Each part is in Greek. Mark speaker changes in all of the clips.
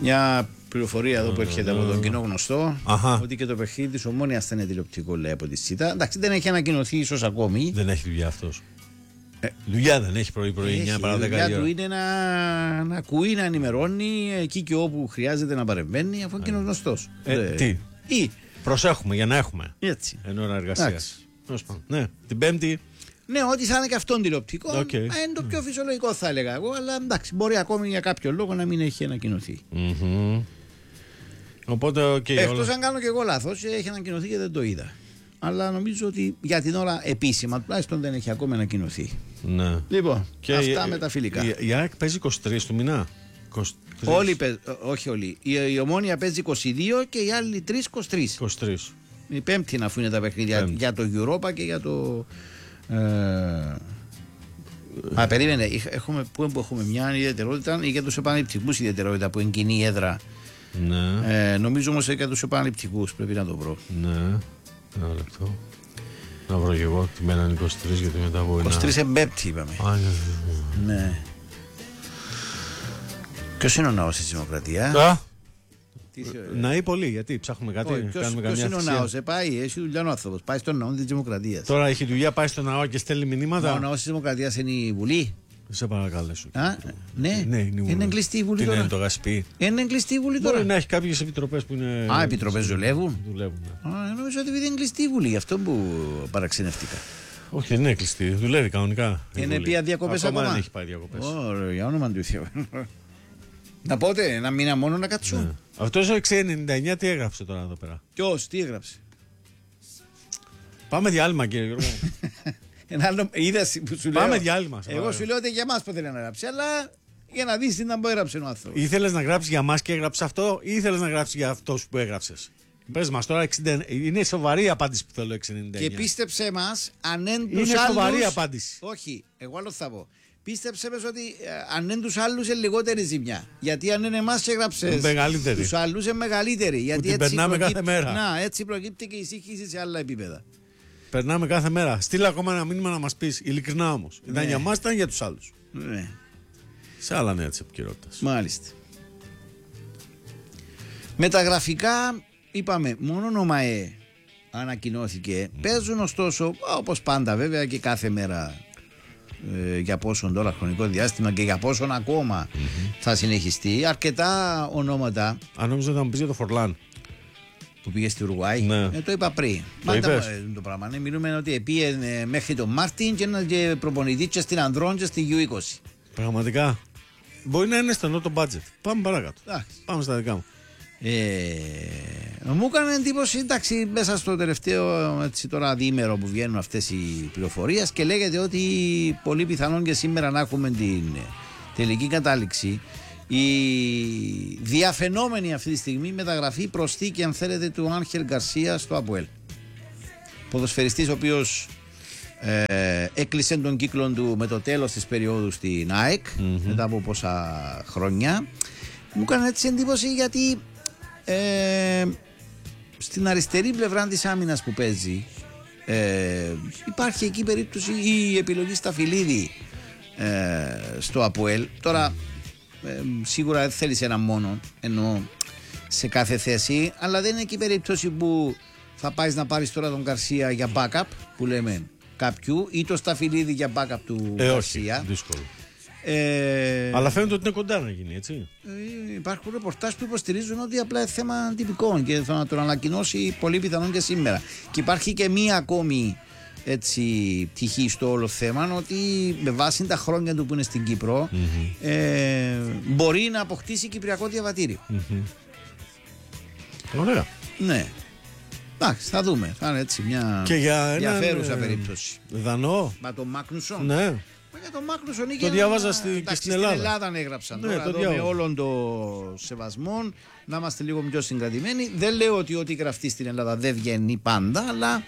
Speaker 1: Μια πληροφορία εδώ που έρχεται από τον κοινό γνωστό, ότι και το παιχνίδι της Ομόνοιας θα είναι τηλεοπτικό, λέει, από τη ΣΥΤΑ. Εντάξει, δεν έχει ανακοινωθεί ίσως ακόμη.
Speaker 2: Δεν έχει δουλειά αυτός. Δουλειά δεν έχει πρωί-πρωί, 9 παρά 10
Speaker 1: η δουλειά του είναι να ακούει, να ενημερώνει εκεί και όπου χρειάζεται να παρεμβαίνει, αφού είναι κοινός γνωστός.
Speaker 2: Τι. Προσέχουμε για να έχουμε.
Speaker 1: Έτσι.
Speaker 2: Εν ώρα εργασίας. Ναι, την Πέμπτη.
Speaker 1: Ναι, ότι θα είναι και αυτόν τηλεοπτικό. Είναι το πιο φυσιολογικό, θα έλεγα εγώ. Αλλά εντάξει, μπορεί ακόμη για κάποιο λόγο να μην έχει ανακοινωθεί.
Speaker 2: Οπότε,
Speaker 1: εκτός αν κάνω και εγώ λάθος, έχει ανακοινωθεί και δεν το είδα. Αλλά νομίζω ότι για την ώρα επίσημα τουλάχιστον δεν έχει ακόμη ανακοινωθεί.
Speaker 2: Ναι.
Speaker 1: Λοιπόν, και αυτά με τα φιλικά.
Speaker 2: Η ΑΕΚ παίζει 23 του μηνά.
Speaker 1: Όχι όλοι. Η Ομόνια παίζει 22 και οι άλλοι 23. Η Πέμπτη να αφού είναι τα παιχνίδια για το Europa και για το. Περίμενε. Πού έχουμε μια ιδιαιτερότητα ή για τους επαναληπτικούς ιδιαιτερότητα που είναι κοινή έδρα.
Speaker 2: Ναι.
Speaker 1: Νομίζω όμως για τους επαναληπτικούς πρέπει να το βρω.
Speaker 2: Ναι. Ένα λεπτό. Να βρω και εγώ τη μένα 23 γιατί μετά μπορεί
Speaker 1: 23 εμπέπτη είπαμε. Ναι. Ποιος είναι ο ναός της Δημοκρατίας?
Speaker 2: Να ή πολύ, γιατί ψάχνουμε κάτι.
Speaker 1: Ποιος είναι ο ναός? Πάει, έχει δουλειά ο άνθρωπος. Πάει στον ναό της Δημοκρατίας.
Speaker 2: Τώρα έχει δουλειά, πάει στον ναό και στέλνει μηνύματα.
Speaker 1: Ο ναός της Δημοκρατίας είναι η Βουλή.
Speaker 2: Σε παρακαλώ.
Speaker 1: Ναι, είναι κλειστή η Βουλή.
Speaker 2: Τι είναι το Γασπί?
Speaker 1: Είναι κλειστή η Βουλή τώρα.
Speaker 2: Μπορεί να έχει κάποιες επιτροπές που είναι.
Speaker 1: Επιτροπές δουλεύουν.
Speaker 2: Δουλεύουν.
Speaker 1: Νομίζω ότι είναι κλειστή η Βουλή, γι' αυτό που παραξενεύτηκα.
Speaker 2: Όχι, δεν είναι κλειστή. Δουλεύει κανονικά.
Speaker 1: Είναι πια διακοπές ακόμα.
Speaker 2: Δεν έχει πάει διακοπές.
Speaker 1: Για όνομα του Θεού. Να πότε, ένα μήνα μόνο να κάτσω.
Speaker 2: Ναι. Αυτός ο 699 τι έγραψε τώρα εδώ πέρα?
Speaker 1: Ποιος, τι έγραψε?
Speaker 2: Πάμε διάλειμμα, κύριε Γιώργο.
Speaker 1: Ένα άλλο είδαση που σου λέω.
Speaker 2: Πάμε διάλειμμα.
Speaker 1: Εγώ σου λέω ότι για μας ποτέ δεν έγραψε, αλλά για να δεις τι να έγραψε ο άνθρωπος.
Speaker 2: Ήθελες να γράψεις για μας και έγραψε αυτό, ή ήθελες να γράψεις για αυτός που έγραψες? Πες μας τώρα, είναι σοβαρή η απάντηση που θέλω 699.
Speaker 1: Και πίστεψε μας, αν εν τους
Speaker 2: είναι
Speaker 1: άλλους.
Speaker 2: Σοβαρή απάντηση.
Speaker 1: Όχι, εγώ άλλο θα πω. Πίστεψε μας ότι αν είναι τους άλλους είναι λιγότερη ζημιά. Γιατί αν είναι εμάς και γράψες τους άλλους είναι μεγαλύτερη. Γιατί
Speaker 2: την περνάμε κάθε μέρα.
Speaker 1: Να, έτσι προκύπτει και η σύγχυση σε άλλα επίπεδα.
Speaker 2: Περνάμε κάθε μέρα. Στείλε ακόμα ένα μήνυμα να μας πεις, ειλικρινά όμως.
Speaker 1: Ναι.
Speaker 2: Ήταν για μας, ήταν για τους άλλους.
Speaker 1: Ναι.
Speaker 2: Σε άλλα νέα της επικαιρότητας.
Speaker 1: Μάλιστα. Με τα γραφικά είπαμε, μόνο ο ΜΑΕ ανακοινώθηκε. Παίζουν ωστόσο, όπως πάντα βέβαια και κάθε μέρα, για πόσον τώρα χρονικό διάστημα και για πόσον ακόμα θα συνεχιστεί, αρκετά ονόματα.
Speaker 2: Αν νόμιζα να μου πεις για το Φορλάν
Speaker 1: που πήγε στη Ουρουάη.
Speaker 2: Ναι.
Speaker 1: Το είπα πριν. Το πράγμα. Ναι, μιλούμε ότι πήγε μέχρι τον Μάρτιν και προπονητή και στην Ανδρών και στη U20.
Speaker 2: Πραγματικά. Μπορεί να είναι στενό το budget. Πάμε παρακάτω. Πάμε στα δικά μου.
Speaker 1: Μου έκανε εντύπωση, εντάξει, μέσα στο τελευταίο τώρα διήμερο που βγαίνουν αυτές οι πληροφορίες και λέγεται ότι πολύ πιθανόν και σήμερα να έχουμε την τελική κατάληξη. Η διαφαινόμενη αυτή τη στιγμή μεταγραφή προσθήκη, αν θέλετε, του Άγχελ Γκαρσία στο ΑΠΟΕΛ. Ποδοσφαιριστής ο οποίος έκλεισε τον κύκλο του με το τέλος της περίοδου στην ΑΕΚ μετά από πόσα χρόνια. Μου έκανε έτσι εντύπωση γιατί στην αριστερή πλευρά της άμυνας που παίζει υπάρχει εκεί περίπτωση η επιλογή Σταφυλίδη στο ΑΠΟΕΛ. Τώρα σίγουρα δεν θέλεις ένα μόνο ενώ σε κάθε θέση, αλλά δεν είναι εκεί περίπτωση που θα πάει να πάρεις τώρα τον Γκαρσία για backup που λέμε κάποιου ή το Σταφυλίδη για backup του Γκαρσία.
Speaker 2: Όχι, δύσκολο. Αλλά φαίνεται ότι είναι κοντά να γίνει, έτσι.
Speaker 1: Υπάρχουν ρεπορτάζ που υποστηρίζουν ότι απλά είναι θέμα τυπικών και θα τον ανακοινώσει πολύ πιθανόν και σήμερα. Και υπάρχει και μία ακόμη έτσι πτυχή στο όλο θέμα, ότι με βάση τα χρόνια του που είναι στην Κύπρο μπορεί να αποκτήσει κυπριακό διαβατήριο.
Speaker 2: Ωραία.
Speaker 1: Ναι. Εντάξει, θα δούμε. Θα είναι έτσι μια ενδιαφέρουσα περίπτωση.
Speaker 2: Δανό.
Speaker 1: Μα τον Μάγνουσον.
Speaker 2: Ναι.
Speaker 1: Για τον Μάγνουσον
Speaker 2: το διάβαζα και στην Ελλάδα.
Speaker 1: Στην Ελλάδα έγραψαν.
Speaker 2: Ναι,
Speaker 1: τώρα εδώ με όλων των σεβασμών να είμαστε λίγο πιο συγκρατημένοι. Δεν λέω ότι ό,τι γραφτεί στην Ελλάδα δεν βγαίνει πάντα, αλλά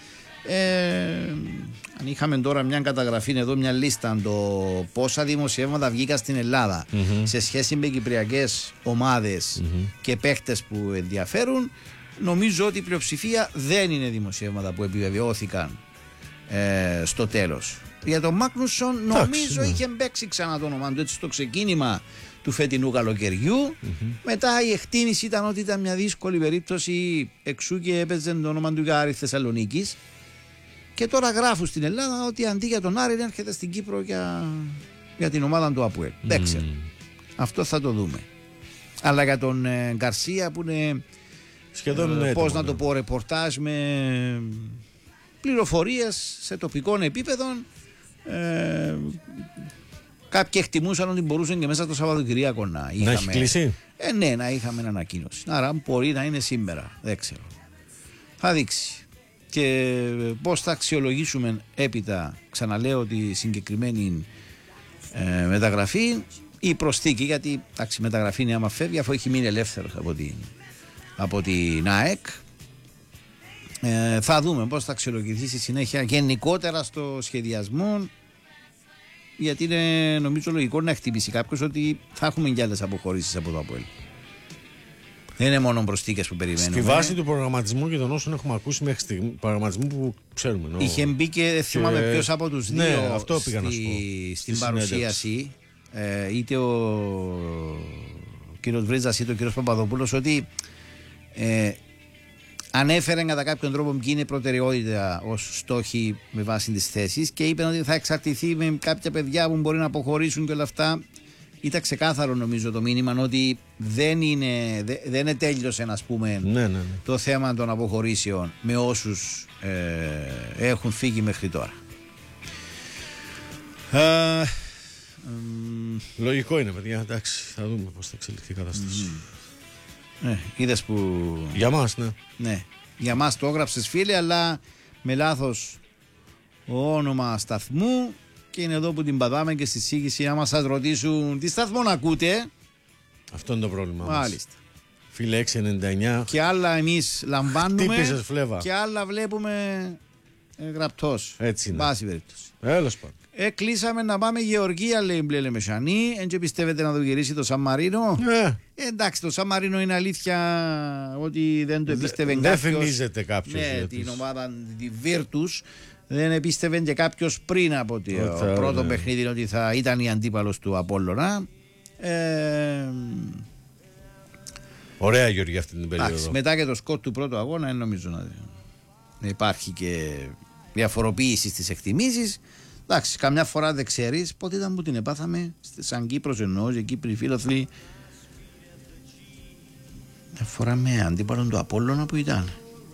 Speaker 1: αν είχαμε τώρα μια καταγραφή εδώ, μια λίστα το πόσα δημοσιεύματα βγήκαν στην Ελλάδα σε σχέση με κυπριακές ομάδες και παίχτες που ενδιαφέρουν, νομίζω ότι η πλειοψηφία δεν είναι δημοσιεύματα που επιβεβαιώθηκαν στο τέλος. Για τον Μάγνουσον νομίζω είχε παίξει ξανά το όνομα του έτσι στο ξεκίνημα του φετινού καλοκαιριού. Μετά η εκτίμηση ήταν ότι ήταν μια δύσκολη περίπτωση, εξού και έπαιζε το όνομα του Άρη Θεσσαλονίκης. Και τώρα γράφουν στην Ελλάδα ότι αντί για τον Άρη έρχεται στην Κύπρο για την ομάδα του ΑΠΟΕΛ. Δεν ξέρω. Αυτό θα το δούμε. Αλλά για τον Γκαρσία που είναι
Speaker 2: σχεδόν
Speaker 1: πώς να το πω, ρεπορτάζ με πληροφορίες σε τοπικών επίπεδων, κάποιοι εκτιμούσαν ότι μπορούσαν και μέσα το Σαββατοκυριακό να είχαμε.
Speaker 2: Να έχει κλείσει.
Speaker 1: Ναι, να είχαμε ανακοίνωση. Άρα μπορεί να είναι σήμερα. Δεν ξέρω. Θα δείξει. Και πώς θα αξιολογήσουμε έπειτα, ξαναλέω, τη συγκεκριμένη μεταγραφή ή προσθήκη, γιατί η μεταγραφή είναι άμα φεύγει, αφού έχει μείνει ελεύθερος από την ΑΕΚ. Θα δούμε πώς θα αξιολογηθεί στη συνέχεια γενικότερα στο σχεδιασμό, γιατί είναι νομίζω λογικό να χτυπήσει κάποιος ότι θα έχουμε και άλλες αποχωρήσεις από το ΑΠΟΕΛ. Δεν είναι μόνο προσθήκες που περιμένουμε.
Speaker 2: Στη βάση του προγραμματισμού και των όσων έχουμε ακούσει μέχρι στιγμή, προγραμματισμού που ξέρουμε.
Speaker 1: Είχε μπει και θυμάμαι ποιος από τους δύο,
Speaker 2: ναι, αυτό πήγα να σου πω,
Speaker 1: στην παρουσίαση, είτε ο κύριος Βρίζας είτε ο κύριος Παπαδοπούλος, ότι ανέφεραν κατά κάποιον τρόπο ποιοι είναι προτεραιότητα ως στόχοι με βάση τις θέσεις και είπαν ότι θα εξαρτηθεί με κάποια παιδιά που μπορεί να αποχωρήσουν και όλα αυτά. Ήταν ξεκάθαρο νομίζω το μήνυμα ότι δεν είναι τέλειωσε, ας πούμε, το θέμα των αποχωρήσεων με όσους έχουν φύγει μέχρι τώρα.
Speaker 2: Λογικό είναι, παιδιά. Εντάξει, θα δούμε πώς θα εξελιχθεί η κατάσταση.
Speaker 1: Είδες που...
Speaker 2: Για μας,
Speaker 1: ναι. Για μας το έγραψες, φίλε, αλλά με λάθος όνομα σταθμού. Και είναι εδώ που την πατάμε και στη σύγχυση. Άμα σας ρωτήσουν τι σταθμό να ακούτε.
Speaker 2: Αυτό είναι το πρόβλημα.
Speaker 1: Μάλιστα.
Speaker 2: Φίλε 699.
Speaker 1: Και άλλα εμείς λαμβάνουμε.
Speaker 2: Χτύπησες φλέβα.
Speaker 1: Και άλλα βλέπουμε γραπτός.
Speaker 2: Έτσι είναι.
Speaker 1: Βάση περίπτωση.
Speaker 2: Έλος πάντων.
Speaker 1: Κλείσαμε να πάμε Γεωργία, λέει Μπλέλε Μεσανή. Εν και πιστεύετε να το γυρίσει το Σαν Μαρίνο. Εντάξει, το Σαν Μαρίνο είναι αλήθεια ότι δεν το επίστευε κάποιος.
Speaker 2: Δεν φημίζεται κάποιος.
Speaker 1: Ναι, την ομάδα τη Virtus. Δεν επίστευε και κάποιος πριν από το πρώτο παιχνίδι ότι θα ήταν η αντίπαλος του Απόλλωνα.
Speaker 2: Ωραία Γεωργία αυτή την περίοδο.
Speaker 1: Μετά και το σκορ του πρώτου αγώνα νομίζω να υπάρχει και διαφοροποίηση στις εκτιμήσεις. Εντάξει, καμιά φορά δεν ξέρεις πότε ήταν που την επάθαμε σαν Κύπρος, εννοώ εκεί πριν φίλοθλοι. Μια φορά με αντίπαλον του Απόλλωνα που ήταν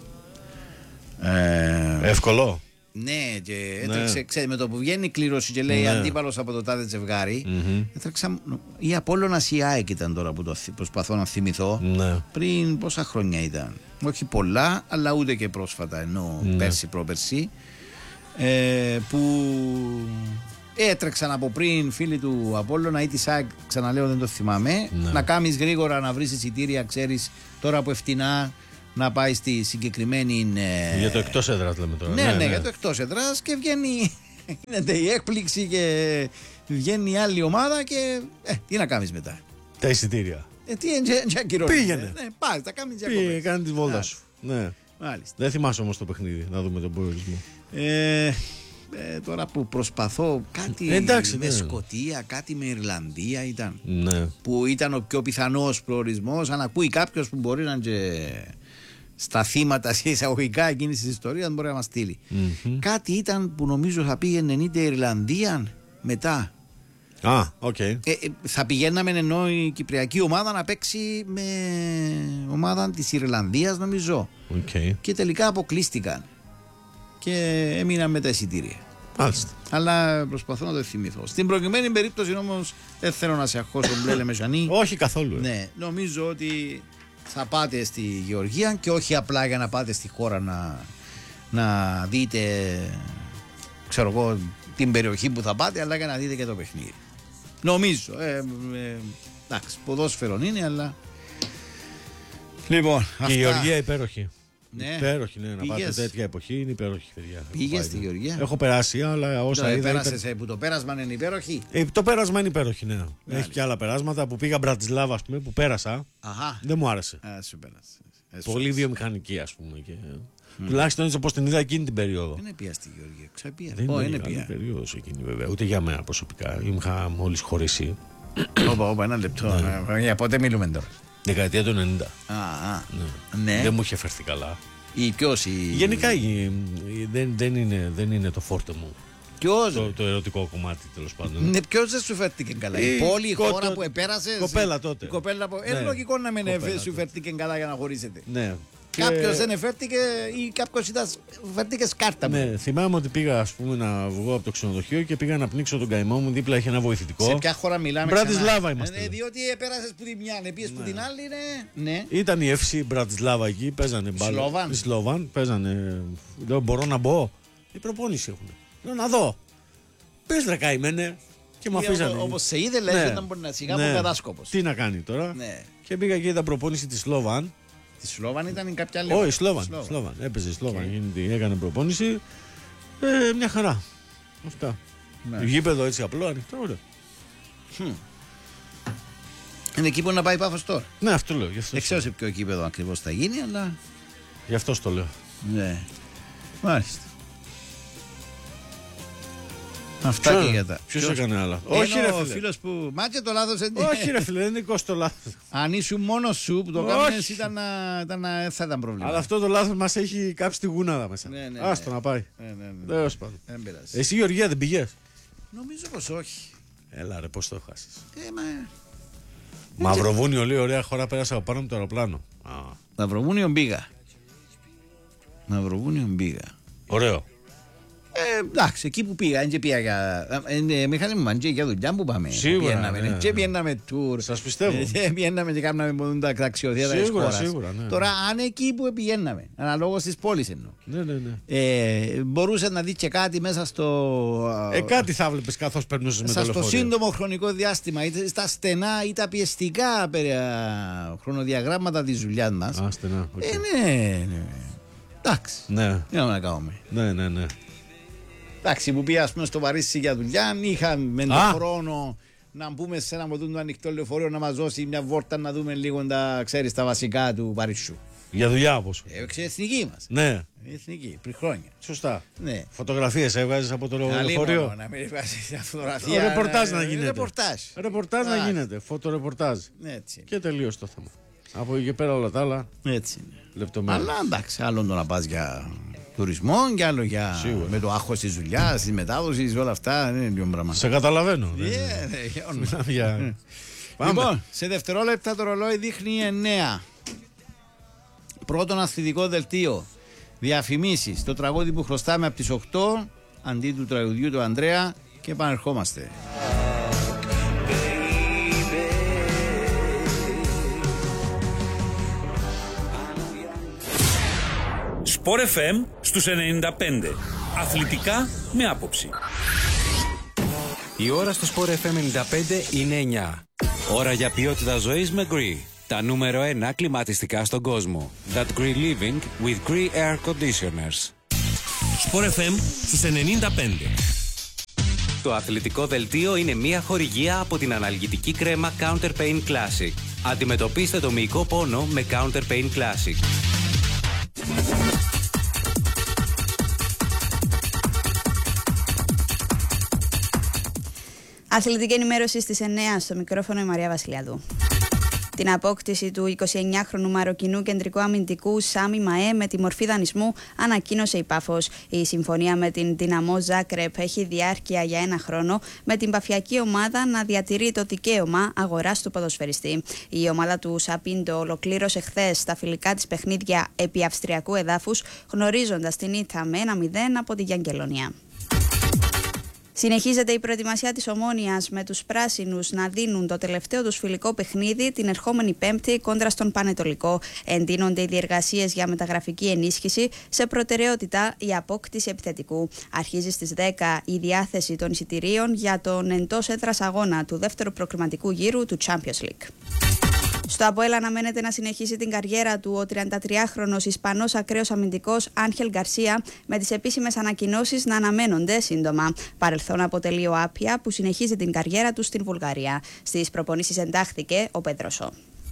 Speaker 2: εύκολο.
Speaker 1: Ναι, και έτρεξε, ξέρει, με το που βγαίνει η κλήρωση και λέει αντίπαλος από το τάδε ζευγάρι. Έτρεξα, η Απόλλωνας ή η ΑΕΚ ήταν τώρα που το προσπαθώ να θυμηθώ. Πριν πόσα χρόνια ήταν. Όχι πολλά, αλλά ούτε και πρόσφατα, ενώ πέρσι πρόπερσι. Που έτρεξαν από πριν φίλοι του Απόλλωνα ή της ΑΕΚ, ξαναλέω δεν το θυμάμαι. Να κάνεις γρήγορα να βρεις εισιτήρια, ξέρεις τώρα από ευθυνά. Να πάει στη συγκεκριμένη.
Speaker 2: Για το εκτός έδρας λέμε τώρα.
Speaker 1: Ναι, για το εκτός έδρας και βγαίνει. Γίνεται η έκπληξη και βγαίνει η άλλη ομάδα και. Τι να κάνεις μετά.
Speaker 2: Τα εισιτήρια.
Speaker 1: Τι ακυρώνεις.
Speaker 2: Πήγαινε.
Speaker 1: Ναι, πάει, θα κάνεις διακοπές.
Speaker 2: Πήγαινε, κάνει τη βόλτα σου. Ναι.
Speaker 1: Μάλιστα.
Speaker 2: Δεν θυμάσαι όμως το παιχνίδι, να δούμε τον προορισμό.
Speaker 1: Τώρα που προσπαθώ κάτι
Speaker 2: εντάξει,
Speaker 1: με Σκωτία, κάτι με Ιρλανδία ήταν.
Speaker 2: Ναι.
Speaker 1: Που ήταν ο πιο πιθανός προορισμός. Αν ακούει κάποιος που μπορεί να είναι στα θύματα εισαγωγικά εκείνης της ιστορίας, μπορεί να μας στείλει. Κάτι ήταν που νομίζω θα πήγαινε είτε Ιρλανδία μετά.
Speaker 2: Οκ.
Speaker 1: Θα πηγαίναμε ενώ η κυπριακή ομάδα να παίξει με ομάδα της Ιρλανδίας νομίζω. Και τελικά αποκλείστηκαν. Και έμειναν με τα εισιτήρια.
Speaker 2: Μάλιστα.
Speaker 1: Αλλά προσπαθώ να το θυμηθώ. Στην προκειμένη περίπτωση όμως δεν θέλω να σε αχώσω Μπλέλε Μεσανή.
Speaker 2: Όχι καθόλου.
Speaker 1: Ναι, νομίζω ότι θα πάτε στη Γεωργία και όχι απλά για να πάτε στη χώρα να δείτε, ξέρω εγώ, την περιοχή που θα πάτε, αλλά για να δείτε και το παιχνίδι. Νομίζω. Εντάξει, ποδόσφαιρο είναι, αλλά. Λοιπόν,
Speaker 2: και η Γεωργία υπέροχη.
Speaker 1: Ναι.
Speaker 2: Υπέροχη, ναι. Να πάτε τέτοια εποχή είναι υπέροχη, παιδιά.
Speaker 1: Πήγες στη Γεωργία.
Speaker 2: Έχω περάσει, αλλά όσα είδα.
Speaker 1: Πέρασες που το πέρασμα είναι υπέροχη.
Speaker 2: Το πέρασμα είναι υπέροχη, ναι. Έχει και άλλα περάσματα που πήγα Μπρατισλάβα, ας πούμε, που πέρασα. Δεν μου άρεσε.
Speaker 1: Σου πέρασε.
Speaker 2: Πολύ βιομηχανική, ας πούμε. Και... τουλάχιστον έτσι όπως την είδα εκείνη την περίοδο.
Speaker 1: Δεν πια στη Γεωργία.
Speaker 2: Δεν είναι πια περίοδος εκείνη, βέβαια. Ούτε για μένα προσωπικά. Είχα μόλις χωρίσει.
Speaker 1: Όπα, ένα λεπτό. Για πότε μιλούμε τώρα?
Speaker 2: Δεκαετία του 90.
Speaker 1: Ναι.
Speaker 2: Δεν μου είχε φερθεί καλά.
Speaker 1: Ποιος?
Speaker 2: Γενικά δεν είναι το φόρτε μου. Το ερωτικό κομμάτι, τέλος πάντων.
Speaker 1: Ναι, ποιος δεν σου φέρθηκε καλά? Η πόλη, η χώρα που επέρασες.
Speaker 2: Κοπέλα τότε.
Speaker 1: Είναι λογικό να μην σου φέρθηκε καλά για να χωρίσετε.
Speaker 2: Ναι.
Speaker 1: Κάποιος δεν εφέρθηκε ή κάποιος φέρθηκε σκάρτα μου.
Speaker 2: Ναι, θυμάμαι ότι πήγα, ας πούμε, να βγω από το ξενοδοχείο και πήγα να πνίξω τον καημό μου. Δίπλα είχε ένα βοηθητικό.
Speaker 1: Σε ποια χώρα μιλάμε?
Speaker 2: Μπρατισλάβα είμαστε.
Speaker 1: Διότι επέρασες που τη μια, πήγες που την άλλη, ναι.
Speaker 2: Ήταν η FC Μπρατισλάβα εκεί, παίζανε μπάλα. Η Σλόβαν, παίζανε. Λέω, μπορώ να μπω. Η προπόνηση έχουν. Λέω, να δω. Πες ρε καημένε. Και μου αφήσανε.
Speaker 1: Όπως σε είδε, λέει, δεν μπορεί να σιγά από κατάσκοπος.
Speaker 2: Τι να κάνει τώρα. Και πήγα και είδα προπόνηση τη Σλόβαν.
Speaker 1: Τη Σλόβαν ήταν η κάποια άλλη?
Speaker 2: Όχι, Σλόβαν. Έπαιζε η Σλόβαν. Έκανε προπόνηση. Μια χαρά. Αυτά. Γήπεδο έτσι απλό, ανοιχτό.
Speaker 1: Είναι εκεί που να πάει η Πάφος τώρα.
Speaker 2: Ναι, αυτό λέω.
Speaker 1: Δεν ξέρω σε ποιο γήπεδο ακριβώς θα γίνει, αλλά.
Speaker 2: Γι' αυτό το λέω.
Speaker 1: Ναι. Μάλιστα. Αυτά και για τα.
Speaker 2: Ποιος έκανε άλλα?
Speaker 1: Όχι, ρε φίλε. Ο φίλος που μάτσε το λάθος.
Speaker 2: Όχι, ρε φίλε, δεν είναι δικό το λάθος.
Speaker 1: Αν ήσουν μόνος σου που το κάνεις, θα ήταν πρόβλημα.
Speaker 2: Αλλά αυτό το λάθος μας έχει κάψει τη γούναδα μέσα. Άστο να πάει.
Speaker 1: Δεν πειράζει.
Speaker 2: Εσύ, Γεωργία, δεν πήγες?
Speaker 1: Νομίζω πως όχι.
Speaker 2: Έλα, ρε, πώς το χάσεις? Μαυροβούνιο, λέει, ωραία χώρα, πέρασα από πάνω από το αεροπλάνο.
Speaker 1: Μαυροβούνιο πήγα.
Speaker 2: Ωραίο.
Speaker 1: Εντάξει, εκεί που πήγα, δεν πήγα για. Μιχάλη μου, μαντζέ για δουλειά που πάμε.
Speaker 2: Σίγουρα.
Speaker 1: Και πήγαμε τουρ.
Speaker 2: Σας πιστεύω.
Speaker 1: Πήγαμε και κάναμε μόνο τα ταξιδιώδια της χώρας.
Speaker 2: Σίγουρα.
Speaker 1: Τώρα, αν εκεί που πήγαμε, αναλόγως της πόλης εννοώ.
Speaker 2: Ναι.
Speaker 1: Μπορούσε να δει και κάτι μέσα στο.
Speaker 2: Κάτι θα βλέπεις καθώς περνούσες με το λεωφορείο.
Speaker 1: Στο σύντομο χρονικό διάστημα, είτε στα στενά ή τα πιεστικά χρονοδιαγράμματα της δουλειάς μας.
Speaker 2: Στενά.
Speaker 1: Ναι. Εντάξει.
Speaker 2: Ναι.
Speaker 1: Να κάνουμε.
Speaker 2: Ναι.
Speaker 1: Εντάξει, που πήγα στο Παρίσι για δουλειά, είχαμε τον χρόνο να μπούμε σε ένα μοτούν το ανοιχτό λεωφορείο να μας δώσει μια βόρτα να δούμε λίγο τα βασικά του Παρίσιου.
Speaker 2: Για δουλειά όπως.
Speaker 1: Εθνική μας.
Speaker 2: Ναι.
Speaker 1: Εθνική, πριν χρόνια.
Speaker 2: Σωστά.
Speaker 1: Ναι.
Speaker 2: Φωτογραφίες έβγαζες από το λεωφορείο?
Speaker 1: Να μην βγάζεις φωτογραφία.
Speaker 2: Ρεπορτάζ να γίνεται.
Speaker 1: Ρεπορτάζ
Speaker 2: να γίνεται. Φωτορεπορτάζ.
Speaker 1: Έτσι.
Speaker 2: Και τελείωσε το θέμα. Από εκεί και πέρα όλα τα άλλα.
Speaker 1: Έτσι.
Speaker 2: Λεπτομέρειες.
Speaker 1: Αλλά εντάξει, άλλο το να πας για τουρισμό και άλλο για.
Speaker 2: Σίγουρα.
Speaker 1: Με το άγχος της δουλειάς, της μετάδοσης, όλα αυτά δεν είναι λίγο πράγμα.
Speaker 2: Σε καταλαβαίνω.
Speaker 1: Λοιπόν, σε δευτερόλεπτα το ρολόι δείχνει 9. Πρώτον αθλητικό δελτίο. Διαφημίσεις. Το τραγούδι που χρωστάμε από τις 8 αντί του τραγουδιού του Ανδρέα και επανερχόμαστε.
Speaker 3: Sport FM στους 95. Αθλητικά με άποψη.
Speaker 4: Η ώρα στο Sport FM 95 είναι 9. Ώρα για ποιότητα ζωής με Gree. Τα νούμερο 1 κλιματιστικά στον κόσμο. That Gree Living with Gree Air Conditioners.
Speaker 3: Sport FM στους 95.
Speaker 4: Το αθλητικό δελτίο είναι μια χορηγία από την αναλγητική κρέμα Counter Pain Classic. Αντιμετωπίστε το μυϊκό πόνο με Counter Pain Classic.
Speaker 5: Αθλητική ενημέρωση στις 9 στο μικρόφωνο η Μαρία Βασιλιάδου. Την απόκτηση του 29χρονου Μαροκινού κεντρικού αμυντικού Σάμι Μαέ με τη μορφή δανεισμού ανακοίνωσε η Πάφος. Η συμφωνία με την Δυναμό Ζάκρεπ έχει διάρκεια για 1 χρόνο, με την παφιακή ομάδα να διατηρεί το δικαίωμα αγοράς του ποδοσφαιριστή. Η ομάδα του Σαπίντο ολοκλήρωσε χθες τα φιλικά της παιχνίδια επί αυστριακού εδάφους, γνωρίζοντας την ήττα με 1-0 από τη Γιαγγελονία. Συνεχίζεται η προετοιμασία της Ομόνοιας, με τους πράσινους να δίνουν το τελευταίο τους φιλικό παιχνίδι την ερχόμενη Πέμπτη κόντρα στον Πανετολικό. Εντείνονται οι διεργασίες για μεταγραφική ενίσχυση, σε προτεραιότητα η απόκτηση επιθετικού. Αρχίζει στις 10 η διάθεση των εισιτηρίων για τον εντός έδρας αγώνα του δεύτερου προκριματικού γύρου του Champions League. Στο ΑΠΟΕΛ αναμένεται να συνεχίσει την καριέρα του ο 33χρονος Ισπανός ακραίος αμυντικός Άγχελ Γκαρσία, με τις επίσημες ανακοινώσεις να αναμένονται σύντομα. Παρελθόν αποτελεί ο Άπια, που συνεχίζει την καριέρα του στην Βουλγαρία. Στις προπονήσεις εντάχθηκε ο Πέδροσο.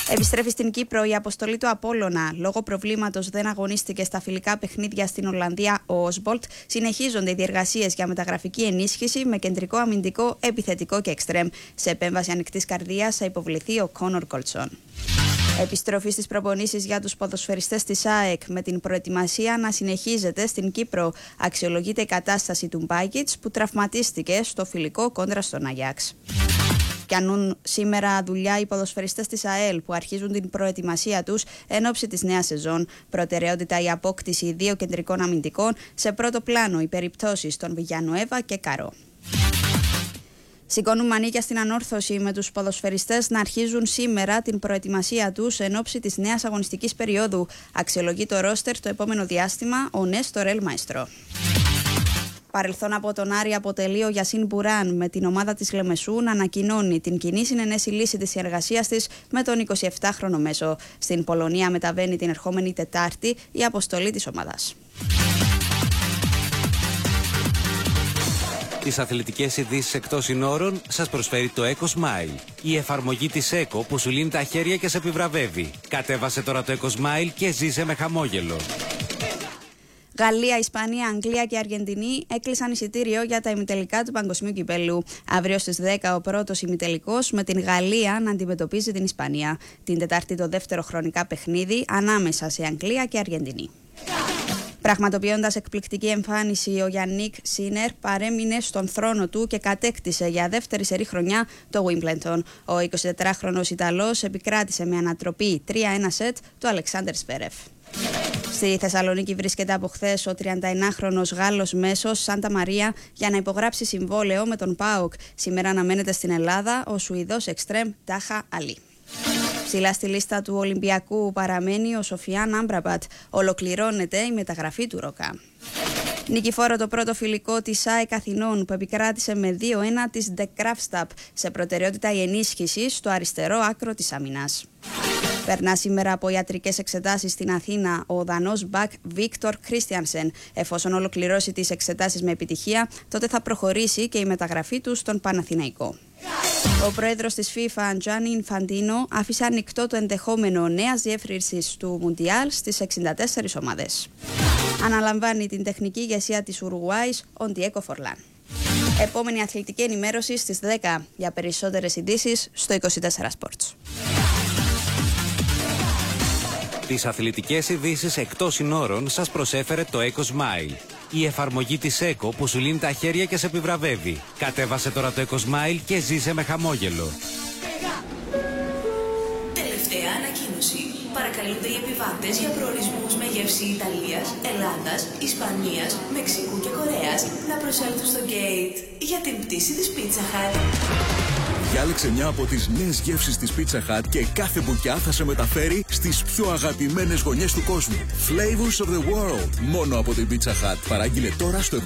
Speaker 5: Επιστρέφει στην Κύπρο η αποστολή του Απόλλωνα. Λόγω προβλήματος δεν αγωνίστηκε στα φιλικά παιχνίδια στην Ολλανδία ο Όσμπολτ. Συνεχίζονται οι διεργασίες για μεταγραφική ενίσχυση με κεντρικό αμυντικό, επιθετικό και εξτρέμ. Σε επέμβαση ανοιχτής καρδίας θα υποβληθεί ο Κόνορ Κολτσόν. Επιστροφή στις προπονήσεις για τους ποδοσφαιριστές της ΑΕΚ με την προετοιμασία να συνεχίζεται στην Κύπρο. Αξιολογείται η κατάσταση του Μπάγκιτς που τραυματίστηκε στο φιλικό κόντρα στον Αγιάξ. Κάνουν σήμερα δουλειά οι ποδοσφαιριστές της ΑΕΛ που αρχίζουν την προετοιμασία τους εν ώψη της νέας σεζόν. Προτεραιότητα η απόκτηση 2 κεντρικών αμυντικών, σε πρώτο πλάνο οι περιπτώσεις των Βιγιανουέβα και Καρό. Σηκώνουν μανίκια στην ανόρθωση με τους ποδοσφαιριστές να αρχίζουν σήμερα την προετοιμασία τους εν ώψη της νέας αγωνιστικής περίοδου. Αξιολογεί το ρόστερ το επόμενο διάστημα ο Νέστορ Ελ Μαέστρο. Παρελθόν από τον Άρη αποτελεί ο Γιασίν Μπουράν με την ομάδα της Λεμεσού να ανακοινώνει την κοινή συνενέση λύση της συνεργασίας της με τον 27χρονο μέσο. Στην Πολωνία μεταβαίνει την ερχόμενη Τετάρτη η αποστολή της ομάδας.
Speaker 4: Τις αθλητικές ειδήσεις εκτός συνόρων σας προσφέρει το Eco Smile. Η εφαρμογή της Eco που σου λύνει τα χέρια και σε επιβραβεύει. Κατέβασε τώρα το Eco Smile και ζήσε με χαμόγελο.
Speaker 5: Γαλλία, Ισπανία, Αγγλία και Αργεντινή έκλεισαν εισιτήριο για τα ημιτελικά του Παγκοσμίου Κυπέλλου. Αύριο στις 10 ο πρώτος ημιτελικός με την Γαλλία να αντιμετωπίζει την Ισπανία. Την Τετάρτη το δεύτερο χρονικά παιχνίδι ανάμεσα σε Αγγλία και Αργεντινή. Πραγματοποιώντας εκπληκτική εμφάνιση, ο Γιάννικ Σίνερ παρέμεινε στον θρόνο του και κατέκτησε για δεύτερη σερί χρονιά το Wimbledon. Ο 24χρονος Ιταλός επικράτησε με ανατροπή 3-1 σετ του Αλεξάντερ Σβέρεφ. Στη Θεσσαλονίκη βρίσκεται από χθες ο 39χρονος Γάλλος μέσος Σάντα Μαρία για να υπογράψει συμβόλαιο με τον ΠΑΟΚ. Σήμερα αναμένεται στην Ελλάδα ο Σουηδός εξτρέμ Τάχα Αλή. Ψηλά στη λίστα του Ολυμπιακού παραμένει ο Σοφιάν Άμπραμπατ. Ολοκληρώνεται η μεταγραφή του Ροκά. Νικηφόρο το πρώτο φιλικό της ΑΕΚ Αθηνών που επικράτησε με 2-1 της The Craftstap, σε προτεραιότητα η ενίσχυση στο αριστερό άκρο της άμυνας. Περνά σήμερα από ιατρικές εξετάσεις στην Αθήνα ο Δανός μπακ Βίκτορ Κρίστιανσεν. Εφόσον ολοκληρώσει τις εξετάσεις με επιτυχία, τότε θα προχωρήσει και η μεταγραφή του στον Παναθηναϊκό. Ο πρόεδρος της FIFA, Gianni Infantino, άφησε ανοιχτό το ενδεχόμενο νέας διεύρυνσης του Μουντιάλ στις 64 ομάδες. Αναλαμβάνει την τεχνική ηγεσία της Ουρουγουάης ο Ντιέγκο Φορλάν. Επόμενη αθλητική ενημέρωση στις 10. Για περισσότερες ειδήσεις στο 24 Sports.
Speaker 4: Τις αθλητικές ειδήσεις εκτός συνόρων σας προσέφερε το Eco Smile. Η εφαρμογή της Eco που σου λύνει τα χέρια και σε επιβραβεύει. Κατέβασε τώρα το Eco Smile και ζήσε με χαμόγελο.
Speaker 6: Τελευταία ανακοίνωση. Παρακαλούνται οι επιβάτες για προορισμούς με γεύση Ιταλίας, Ελλάδας, Ισπανίας, Μεξικού και Κορέας να προσέλθουν στο gate για την πτήση της Pizza Hut.
Speaker 7: Διάλεξε μια από τις νέες γεύσεις της Pizza Hut και κάθε μπουκιά θα σε μεταφέρει στις πιο αγαπημένες γωνιές του κόσμου. Flavors of the world. Μόνο από την Pizza Hut. Παράγγειλε τώρα στο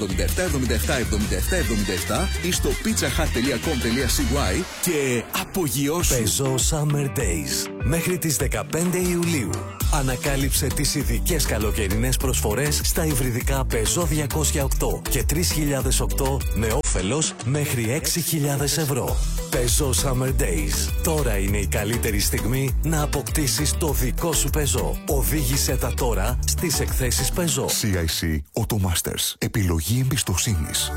Speaker 7: 777777 ή στο pizzahut.com.cy και απογειώσου.
Speaker 8: Peugeot Summer Days. Μέχρι τις 15 Ιουλίου. Ανακάλυψε τις ειδικές καλοκαιρινές προσφορές στα υβριδικά Peugeot 208 και 3008 με όφελος μέχρι 6.000 ευρώ. Peugeot Summer Days. Τώρα είναι η καλύτερη στιγμή να αποκτήσεις το δικό σου Peugeot. Οδήγησε τα τώρα στις εκθέσεις Peugeot.
Speaker 9: CIC Automasters. Επιλογή εμπιστοσύνης.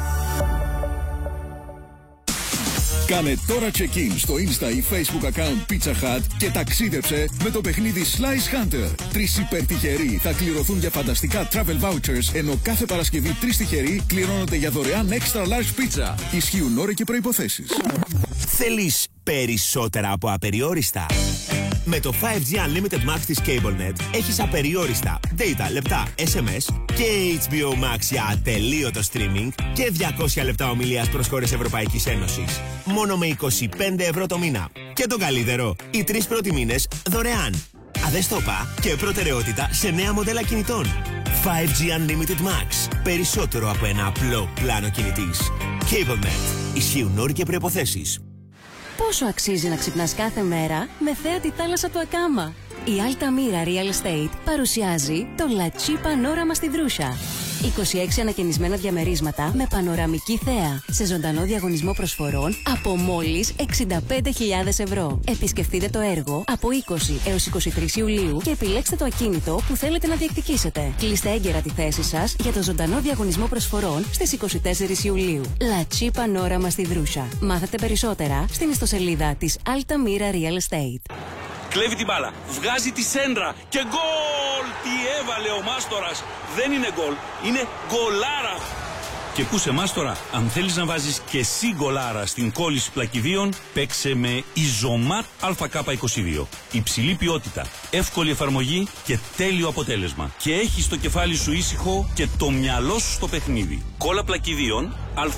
Speaker 7: Κάνε τώρα check-in στο Insta ή Facebook account Pizza Hut και ταξίδεψε με το παιχνίδι Slice Hunter. 3 υπερτυχεροί θα κληρωθούν για φανταστικά travel vouchers, ενώ κάθε Παρασκευή 3 τυχεροί κληρώνονται για δωρεάν extra large pizza. Ισχύουν όροι και προϋποθέσεις.
Speaker 10: Θέλεις περισσότερα από απεριόριστα? Με το 5G Unlimited Max της CableNet έχεις απεριόριστα data, λεπτά, SMS και HBO Max για ατελείωτο streaming και 200 λεπτά ομιλίας προς χώρες Ευρωπαϊκής Ένωσης. Μόνο με 25 ευρώ το μήνα. Και το καλύτερο, οι 3 πρώτοι μήνες δωρεάν. Αδεστόπα και προτεραιότητα σε νέα μοντέλα κινητών. 5G Unlimited Max. Περισσότερο από ένα απλό πλάνο κινητής. CableNet. Ισχύουν όροι και προϋποθέσεις.
Speaker 11: Πόσο αξίζει να ξυπνάς κάθε μέρα με θέα τη θάλασσα του Ακάμα? Η Altamira Real Estate παρουσιάζει το La Chi Panorama στη Δρούσα. 26 ανακαινισμένα διαμερίσματα με πανοραμική θέα. Σε ζωντανό διαγωνισμό προσφορών από μόλις 65.000 ευρώ. Επισκεφτείτε το έργο από 20 έως 23 Ιουλίου και επιλέξτε το ακίνητο που θέλετε να διεκδικήσετε. Κλείστε έγκαιρα τη θέση σας για το ζωντανό διαγωνισμό προσφορών στις 24 Ιουλίου. Λατσί Πανόραμα στη Δρούσα. Μάθετε περισσότερα στην ιστοσελίδα της Altamira Real Estate.
Speaker 3: Κλέβει την μπάλα, βγάζει τη σέντρα και γκολ! Τι έβαλε ο Μάστορας! Δεν είναι γκολ, είναι γκολάρα! Και πού σε Μάστορα, αν θέλεις να βάζεις και εσύ γκολάρα στην κόλληση πλακιδίων, παίξε με Ιζωμάτ ΑΚ22. Υψηλή ποιότητα, εύκολη εφαρμογή και τέλειο αποτέλεσμα. Και έχεις το κεφάλι σου ήσυχο και το μυαλό σου στο παιχνίδι. Κόλλα πλακιδίων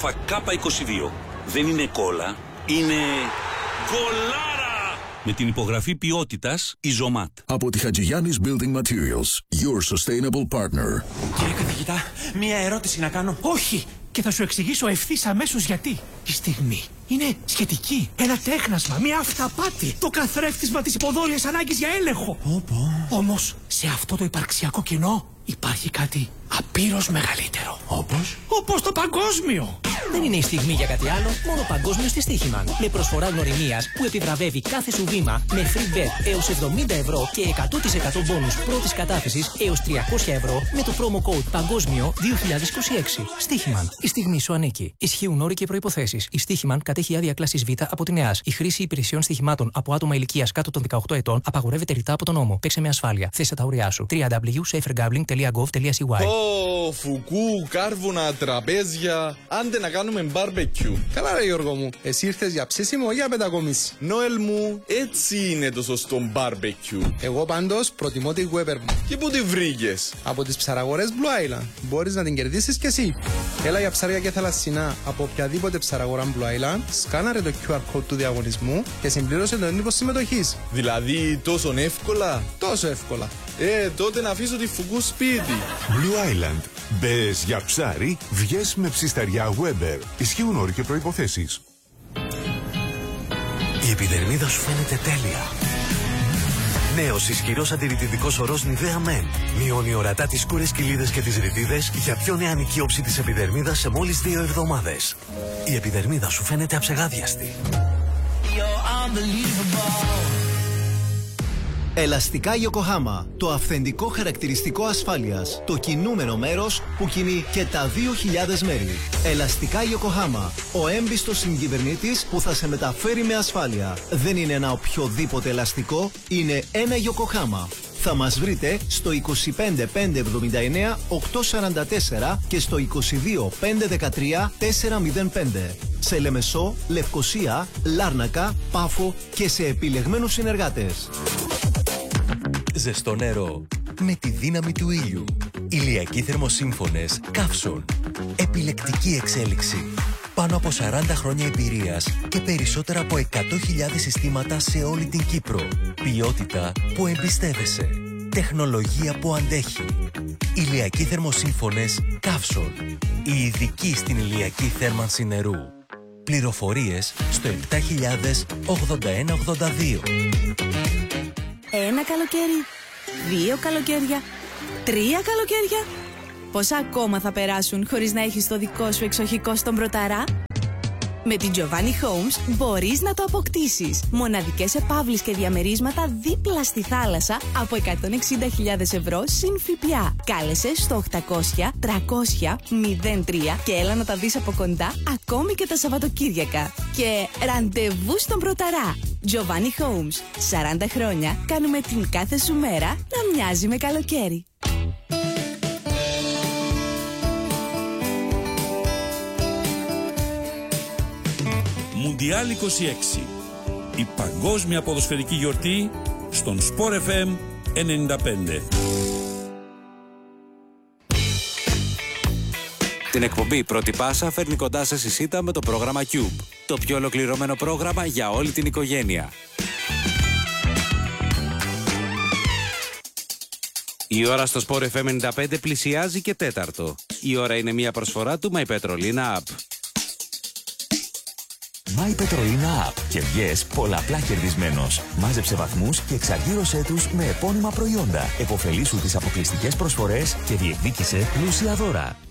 Speaker 3: ΑΚ22. Δεν είναι κόλλα, είναι γκολάρα! Με την υπογραφή ποιότητας Ιζωμάτ.
Speaker 7: Από τη Χατζηγιάννης Building Materials, your sustainable partner.
Speaker 12: Κύριε καθηγητά, μία ερώτηση να κάνω. Όχι! Και θα σου εξηγήσω ευθύς αμέσως γιατί. Η στιγμή είναι σχετική. Ένα τέχνασμα, μία αυταπάτη. Το καθρέφτισμα της υποδόλιας ανάγκης για έλεγχο. Όμως, σε αυτό το υπαρξιακό κοινό υπάρχει κάτι απείρως μεγαλύτερο. Όπως το παγκόσμιο.
Speaker 13: Δεν είναι η στιγμή για κάτι άλλο, μόνο παγκόσμιο στη Στοίχημαν. Με προσφορά γνωριμίας που επιβραβεύει κάθε σου βήμα με free bet έως 70 ευρώ και 100% μπόνους πρώτης κατάθεσης έως 300 ευρώ με το promo code Παγκόσμιο 2026. Στοίχημαν. Η στιγμή σου ανήκει. Ισχύουν όροι και προϋποθέσεις. Η Στοίχημαν κατέχει άδεια κλάσης Β από την ΕΑΣ. Η χρήση υπηρεσιών στοιχημάτων από άτομα ηλικίας κάτω των 18 ετών απαγορεύεται ρητά από τον νόμο. Παίξε με ασφάλεια. Θέσε τα όρια σου. www.safergambling.gov.cy.
Speaker 14: Φουκού, κάρβουνα, τραπέζια. Άντε να κάνουμε barbecue.
Speaker 15: Καλά ρε Γιώργο μου, εσύ ήρθες για ψήσιμο ή για πεντακομίση?
Speaker 14: Νόελ μου, έτσι είναι το σωστό barbecue.
Speaker 15: Εγώ πάντως προτιμώ τη Weber μου.
Speaker 14: Και πού τη βρήκες?
Speaker 15: Από τις ψαραγορές Blue Island. Μπορείς να την κερδίσεις κι εσύ. Έλα για ψάρια και θαλασσινά από οποιαδήποτε ψαραγορά Blue Island, σκάναρε το QR code του διαγωνισμού και συμπλήρωσε το έντυπο συμμετοχής.
Speaker 14: Δηλαδή τόσο εύκολα?
Speaker 15: Τόσο εύκολα.
Speaker 14: Τότε να αφήσω τη Φουκού σπίτι.
Speaker 9: Blue Island. Μπες για ψάρι, βγες με ψισταριά Weber. Ισχύουν όροι και προϋποθέσεις.
Speaker 8: Η επιδερμίδα σου φαίνεται τέλεια. Νέος ισχυρός αντιρρητητικός ορός Nivea Men. Μειώνει ορατά τις σκούρες κοιλίδες και τις ρητίδες για πιο νεανική όψη της επιδερμίδας σε μόλις 2 εβδομάδες. Η επιδερμίδα σου φαίνεται αψεγάδιαστη.
Speaker 16: Ελαστικά Yokohama. Το αυθεντικό χαρακτηριστικό ασφάλειας. Το κινούμενο μέρος που κινεί και τα 2.000 μέρη. Ελαστικά Yokohama. Ο έμπιστος συγκυβερνήτης που θα σε μεταφέρει με ασφάλεια. Δεν είναι ένα οποιοδήποτε ελαστικό, είναι ένα Yokohama. Θα μας βρείτε στο 25 579 844 και στο 22 513 405. Σε Λεμεσό, Λευκοσία, Λάρνακα, Πάφο και σε επιλεγμένους συνεργάτες.
Speaker 8: Ζεστό νερό με τη δύναμη του ήλιου. Ηλιακοί θερμοσύμφωνες Καύσον. Επιλεκτική εξέλιξη. Πάνω από 40 χρόνια εμπειρίας και περισσότερα από 100.000 συστήματα σε όλη την Κύπρο. Ποιότητα που εμπιστεύεσαι. Τεχνολογία που αντέχει. Ηλιακοί θερμοσύμφωνες Καύσον. Οι ειδικοί στην ηλιακή θέρμανση νερού. Πληροφορίες στο 7000 81 82.
Speaker 17: Ένα καλοκαίρι, 2 καλοκαίρια, 3 καλοκαίρια. Πόσα ακόμα θα περάσουν χωρίς να έχεις το δικό σου εξοχικό στον Πρωταρά? Με την Giovanni Homes μπορείς να το αποκτήσεις. Μοναδικές επαύλεις και διαμερίσματα δίπλα στη θάλασσα από 160.000 ευρώ συν ΦΠΑ. Κάλεσε στο 800 300 03 και έλα να τα δεις από κοντά ακόμη και τα Σαββατοκύριακα. Και ραντεβού στον Πρωταρά. Giovanni Homes. 40 χρόνια κάνουμε την κάθε σου μέρα να μοιάζει με καλοκαίρι.
Speaker 3: Μουντιάλ 26. Η παγκόσμια ποδοσφαιρική γιορτή στον Sport FM 95.
Speaker 4: Την εκπομπή Πρώτη Πάσα φέρνει κοντά σας η ΣΥΤΑ με το πρόγραμμα Cube. Το πιο ολοκληρωμένο πρόγραμμα για όλη την οικογένεια. Η ώρα στο Sport FM 95 πλησιάζει και 4. Η ώρα είναι μια προσφορά του My Petrolina App.
Speaker 18: My Petrolina App και βγες πολλαπλά κερδισμένος. Μάζεψε βαθμούς και εξαργύρωσέ τους με επώνυμα προϊόντα. Εποφελήσου τις αποκλειστικές προσφορές και διεκδίκησε πλούσια δώρα.